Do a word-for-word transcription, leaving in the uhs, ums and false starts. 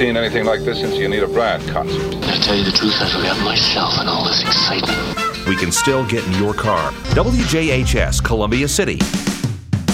seen anything like this since the Anita Bryant concert. To tell you the truth, I forgot myself and all this excitement. We can still get in your car. W J H S, Columbia City.